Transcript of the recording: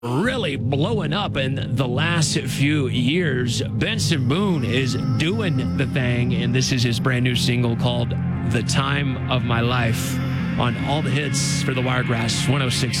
really blowing up in the last few years. Benson Boone is doing the thing, and this is his brand new single called The Time of My Life on All the Hits for the Wiregrass 106.7.